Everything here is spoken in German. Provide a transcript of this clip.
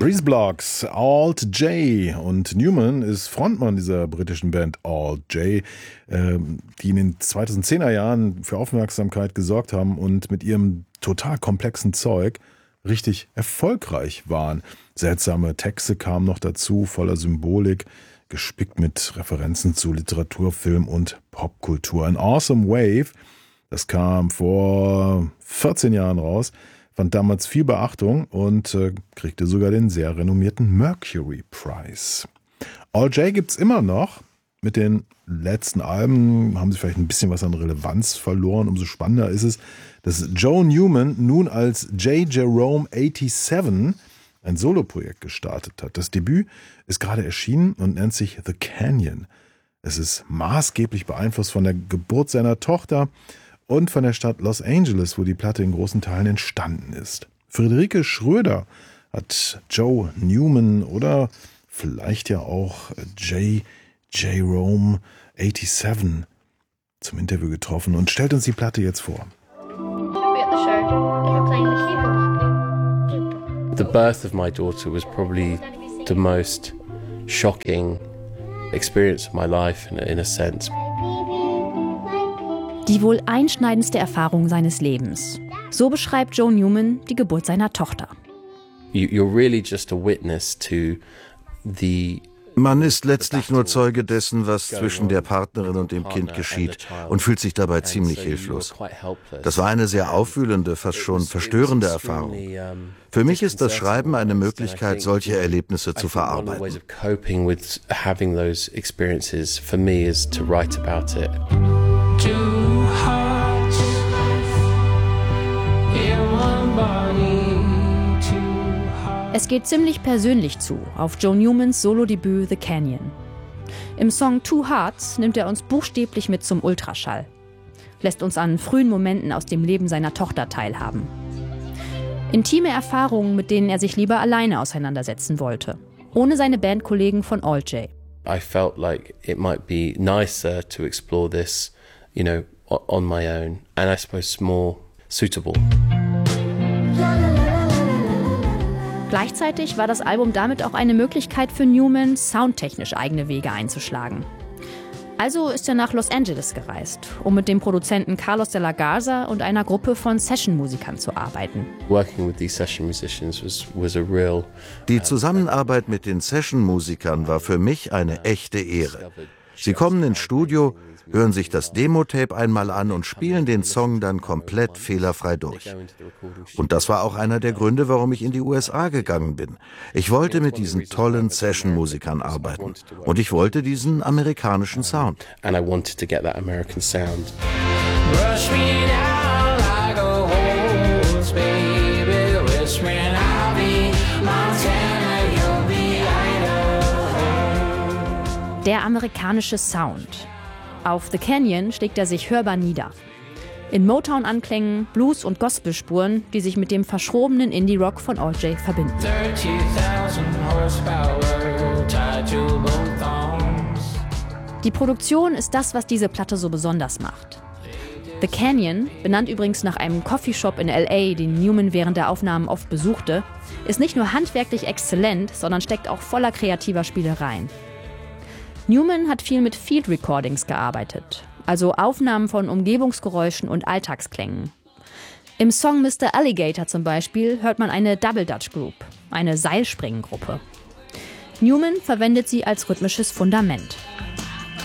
Breeze Blocks, Alt J. Und Newman ist Frontmann dieser britischen Band Alt J, die in den 2010er Jahren für Aufmerksamkeit gesorgt haben und mit ihrem total komplexen Zeug richtig erfolgreich waren. Seltsame Texte kamen noch dazu, voller Symbolik, gespickt mit Referenzen zu Literatur, Film und Popkultur. An Awesome Wave, das kam vor 14 Jahren raus, fand damals viel Beachtung und kriegte sogar den sehr renommierten Mercury Prize. All J gibt's immer noch. Mit den letzten Alben haben sie vielleicht ein bisschen was an Relevanz verloren. Umso spannender ist es, dass Joe Newman nun als J. Jerome 87 ein Soloprojekt gestartet hat. Das Debüt ist gerade erschienen und nennt sich The Canyon. Es ist maßgeblich beeinflusst von der Geburt seiner Tochter und von der Stadt Los Angeles, wo die Platte in großen Teilen entstanden ist. Friederike Schröder hat Joe Newman oder vielleicht ja auch J. Jerome 87 zum Interview getroffen und stellt uns die Platte jetzt vor. The birth of my daughter was probably the most shocking experience of my life in a sense. Die wohl einschneidendste Erfahrung seines Lebens. So beschreibt Joe Newman die Geburt seiner Tochter. You're really just a witness to the Man ist letztlich nur Zeuge dessen, was zwischen der Partnerin und dem Kind geschieht und fühlt sich dabei ziemlich hilflos. Das war eine sehr aufwühlende, fast schon verstörende Erfahrung. Für mich ist das Schreiben eine Möglichkeit, solche Erlebnisse zu verarbeiten. Es geht ziemlich persönlich zu auf Joe Newmans Solo-Debüt The Canyon. Im Song Two Hearts nimmt er uns buchstäblich mit zum Ultraschall, lässt uns an frühen Momenten aus dem Leben seiner Tochter teilhaben. Intime Erfahrungen, mit denen er sich lieber alleine auseinandersetzen wollte, ohne seine Bandkollegen von All J. I felt like it might be nicer to explore this, on my own, and I suppose more suitable. Gleichzeitig war das Album damit auch eine Möglichkeit für Newman, soundtechnisch eigene Wege einzuschlagen. Also ist er nach Los Angeles gereist, um mit dem Produzenten Carlos de la Garza und einer Gruppe von Session-Musikern zu arbeiten. Die Zusammenarbeit mit den Session-Musikern war für mich eine echte Ehre. Sie kommen ins Studio, hören sich das Demo-Tape einmal an und spielen den Song dann komplett fehlerfrei durch. Und das war auch einer der Gründe, warum ich in die USA gegangen bin. Ich wollte mit diesen tollen Session-Musikern arbeiten. Und ich wollte diesen amerikanischen Sound. Der amerikanische Sound. Auf The Canyon schlägt er sich hörbar nieder. In Motown-Anklängen, Blues- und Gospelspuren, die sich mit dem verschrobenen Indie-Rock von All J verbinden. Die Produktion ist das, was diese Platte so besonders macht. The Canyon, benannt übrigens nach einem Coffeeshop in L.A., den Newman während der Aufnahmen oft besuchte, ist nicht nur handwerklich exzellent, sondern steckt auch voller kreativer Spielereien. Newman hat viel mit Field Recordings gearbeitet, also Aufnahmen von Umgebungsgeräuschen und Alltagsklängen. Im Song Mr. Alligator zum Beispiel hört man eine Double Dutch Group, eine Seilspringengruppe. Newman verwendet sie als rhythmisches Fundament.